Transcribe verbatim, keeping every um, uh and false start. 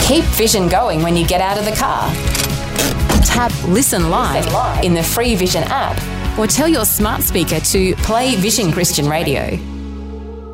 Keep Vision going when you get out of the car. Tap Listen Live, Listen Live in the free Vision app, or tell your smart speaker to play Vision Christian Radio.